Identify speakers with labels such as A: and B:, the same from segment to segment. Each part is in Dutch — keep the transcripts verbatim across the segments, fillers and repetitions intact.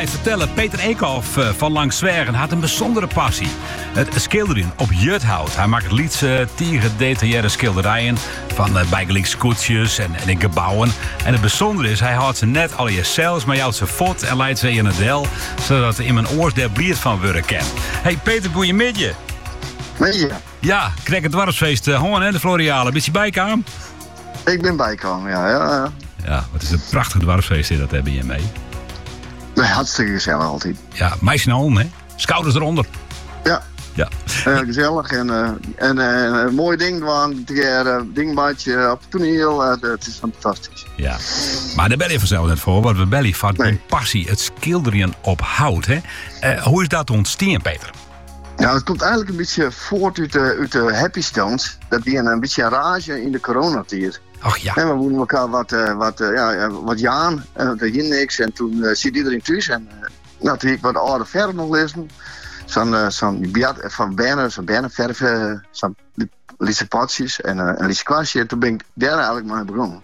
A: mij vertellen. Peter Eekhoff van Langs Zwergen had een bijzondere passie. Het schilderen op juthout. Hij maakt lietse, tien gedetailleerde schilderijen van uh, bijgelijks koetsjes en, en in gebouwen. En het bijzondere is, hij houdt ze net al je zelfs, maar houdt ze fot en leidt ze in het del, zodat er in mijn oors der bliert van worden kan. Hey Peter, goeiemiddag.
B: Middag.
A: Ja, krijg het dwarsfeest uh, gewoon hè, de Floriale. Ben je bijkomen?
B: Ik ben bijkomen, ja, ja, ja.
A: Ja, het is een prachtig dwarsfeest dat hebben je mee.
B: Nee, hartstikke gezellig altijd.
A: Ja, meisje naar hond, hè? Schouders eronder.
B: Ja.
A: Ja.
B: Uh, gezellig en, uh, en uh, een mooi ding gewoon, een keer uh, dingbadje op het toneel, uh, het is fantastisch.
A: Ja, maar daar ben je vanzelf net voor, want we bellen van
B: Nee.
A: een passie, het schilderen op hout, hè? Uh, hoe is dat ontstaan, Peter?
B: Ja, het komt eigenlijk een beetje voort uit de, uit de Happy Stones. Dat die een, een beetje een rage in de coronatijd.
A: Ach ja.
B: En we woonden elkaar wat, uh, wat, uh, ja, wat jaren, en er ging niks en toen uh, zit iedereen thuis en uh, nou, toen heb ik wat oude verf nog lezen. Zo'n uh, zo'n biat van Berne, zo'n Berneverf, uh, zo'n lietse potjes en uh, een lietse kwastje. En toen ben ik daar eigenlijk mee begonnen.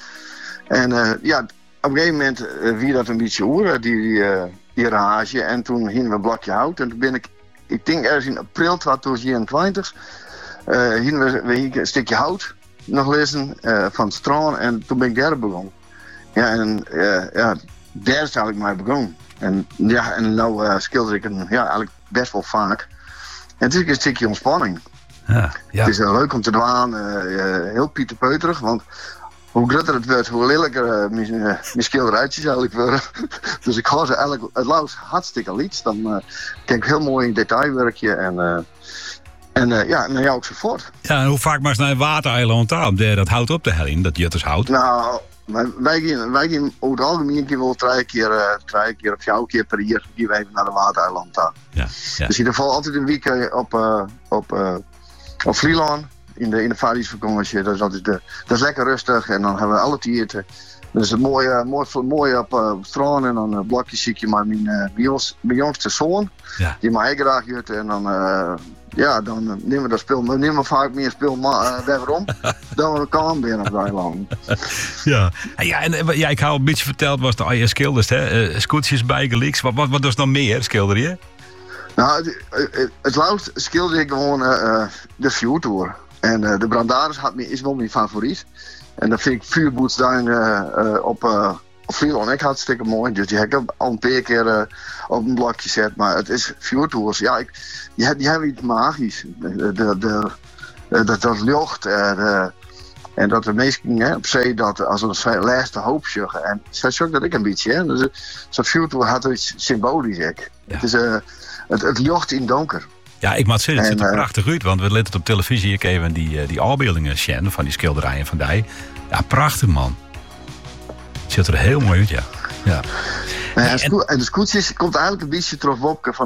B: En uh, ja, op een gegeven moment uh, wie dat een beetje oer, die, uh, die rage. En toen hingen we een blokje hout en toen ben ik, ik denk ergens in april tweeduizend eenentwintig, uh, hingen we, we hingen een stukje hout nog lezen uh, van het strand en toen ben ik daar begonnen. Ja, en uh, ja, daar is eigenlijk mee begonnen. En ja, en nou uh, schilder ik een, ja, eigenlijk best wel vaak. En het is ook een stukje ontspanning.
A: Ja, ja.
B: Het is uh, leuk om te doen, uh, uh, heel pieterpeuterig, want hoe groter het wordt, hoe lelijker uh, mijn, uh, mijn schilderijtjes eigenlijk worden. Dus ik ga ze eigenlijk, het laat hartstikke liefst. Dan uh, kan ik heel mooi in detailwerkje en, uh, en uh, ja, en dan jou ook zo voort.
A: Ja, en hoe vaak maar eens naar een watereiland aan om daar dat hout op te hellen, dat juttershout?
B: Nou, wij, wij, gaan, wij gaan over het algemeen wel drie keer, uh, drie keer of vier keer per jaar gaan wij even naar de watereiland aan.
A: Ja, ja.
B: Dus in ieder geval altijd een week uh, op, uh, op, uh, op Vlieland. In de, in de vakantie, dat is altijd de, dat is lekker rustig en dan hebben we alle eten. Dat is het mooie, mooi, mooi op uh, het strand en dan een blokje zie je maar mijn, uh, mijn, jongs, mijn jongste zoon.
A: Ja.
B: Die mij graag jut en dan, uh, ja, dan uh, nemen we dat speel, we nemen vaak meer speel uh, wegom dan we kan binnen op de eiland.
A: Ja. Ja, en uh, ja, ik hou een beetje verteld, was de A J schilders, hè? Uh, scootjes bijgelijks. Wat, wat, wat was dan meer, schilder je?
B: Nou, het, het, het laatst schilderde ik gewoon uh, uh, de Fjord Tour. En uh, de Brandaris had me, is wel mijn favoriet. En dan vind ik Vuurboetsduin uh, uh, op, uh, op Vlieland echt hartstikke mooi. Dus die heb ik al een paar keer uh, op een blokje gezet. Maar het is Vuurtours. Ja, ik, die, die hebben iets magisch. De, de, de, de, dat, dat lucht. Uh, de, en dat de mensen hè, op zee dat als een laatste hoop zeggen. En zo zoek dat ik een beetje. Hè. Dus, zo'n Vuurtour had iets symbolisch. Ja. Het is uh, het, het lucht in donker.
A: Ja, ik moet zeggen, het ziet er
B: En, uh,
A: prachtig uit, want we letten het op televisie ik even die, die afbeeldingen zien van die schilderijen van die. Ja, prachtig man. Het ziet er heel mooi uit, ja. Ja.
B: En, en de scootjes komt eigenlijk een beetje terug op van